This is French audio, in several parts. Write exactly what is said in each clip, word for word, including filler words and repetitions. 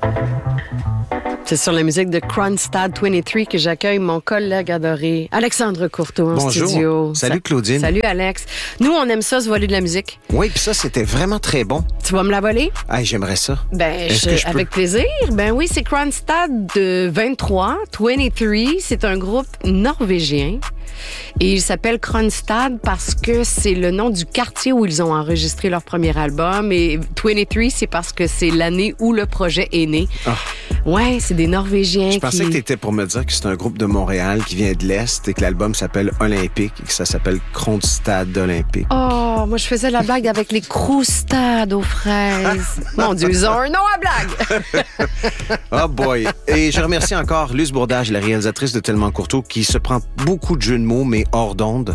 C'est sur la musique de Kronstadt vingt-trois que j'accueille mon collègue adoré, Alexandre Courteau, en Bonjour. studio. Salut Claudine. Salut Alex. Nous, on aime ça, se voler de la musique. Oui, puis ça, c'était vraiment très bon. Tu vas me la voler? Ah, j'aimerais ça. Ben, Est-ce je- que je peux? avec plaisir. Ben oui, c'est Kronstadt de vingt-trois, vingt-trois. C'est un groupe norvégien. Et il s'appelle Kronstadt parce que c'est le nom du quartier où ils ont enregistré leur premier album. Et vingt-trois, c'est parce que c'est l'année où le projet est né. Ah. Ouais, c'est des Norvégiens Je pensais qui... que tu étais pour me dire que c'est un groupe de Montréal qui vient de l'Est et que l'album s'appelle Olympique et que ça s'appelle Kronstadt Olympique. Oh, moi, je faisais la blague avec les croustades aux fraises. Mon Dieu, ils ont un nom à blague! Oh boy! Et je remercie encore Luce Bourdage, la réalisatrice de Tellement Courteau, qui se prend beaucoup de jeux de mots, mais hors d'onde.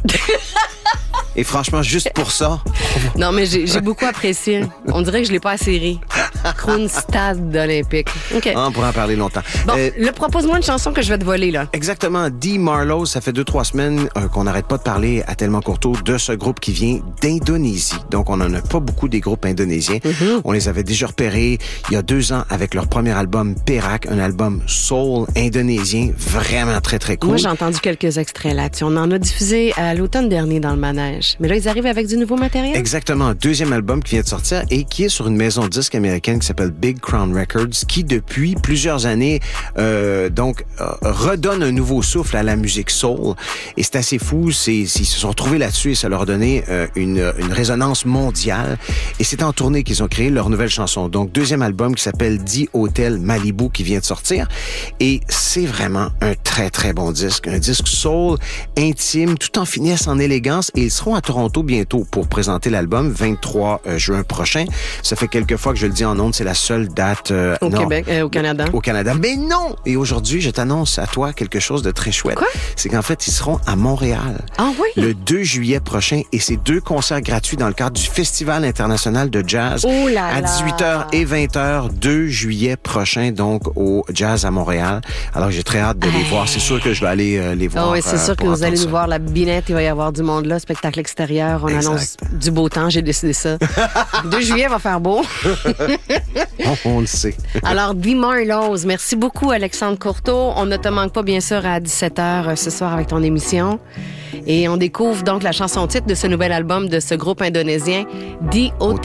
Et franchement, juste pour ça... Non, mais j'ai j'ai beaucoup apprécié. On dirait que je l'ai pas assez ri. Kronstadt olympique. OK. On pourra en parler longtemps. Bon, Euh, le propose-moi une chanson que je vais te voler, là. Exactement. Dee Marlowe, ça fait deux, trois semaines euh, qu'on n'arrête pas de parler à Tellement Courteau de ce groupe qui vient d'Indonésie. Donc, on n'en a pas beaucoup des groupes indonésiens. Mm-hmm. On les avait déjà repérés il y a deux ans avec leur premier album, Perak, un album soul indonésien, vraiment très, très cool. Moi, j'ai entendu quelques extraits là-dessus. On en a diffusé à l'automne dernier dans le manège. Mais là, ils arrivent avec du nouveau matériel? Exactement. Deuxième album qui vient de sortir et qui est sur une maison de disques américaine qui s'appelle Big Crown Records, qui depuis plusieurs années euh, donc euh, redonne un nouveau souffle à la musique soul. Et c'est assez fou. C'est, ils se sont retrouvés là-dessus et ça leur a donné euh, une, une résonance mondiale. Et c'est en tournée qu'ils ont créé leur nouvelle chanson. Donc, deuxième album qui s'appelle The Hotel Malibu qui vient de sortir. Et c'est vraiment un très, très bon disque. Un disque soul, intime, tout en finesse, en élégance. Et ils seront à Toronto bientôt pour présenter l'album, vingt-trois juin prochain. Ça fait quelques fois que je le dis en ondes, c'est la seule date... Euh, Au non, Québec, euh, au Canada. Au Canada. Mais non! Et aujourd'hui, je t'annonce à toi quelque chose de très chouette. Quoi? C'est qu'en fait, ils seront à Montréal. Ah oui? Le deux juillet prochain. Et c'est deux concerts gratuits dans le cadre du Festival international de jazz. Oh là à là! dix-huit heures et vingt heures, deux juillet prochain, donc au Jazz à Montréal. Alors, j'ai très hâte de les Hey. voir. C'est sûr que je vais aller euh, les voir. Ah oui, c'est euh, sûr que pour vous allez entendre nous ça. voir la binette, il va y avoir du monde là, spectacle extérieur, on Exact. annonce du beau temps, j'ai décidé ça. deux juillet va faire beau. On, on le sait. Alors, Dee Marlowe, merci beaucoup Alexandre Courteau. On ne te manque pas bien sûr à dix-sept heures ce soir avec ton émission. Et on découvre donc la chanson titre de ce nouvel album de ce groupe indonésien, The Hotel.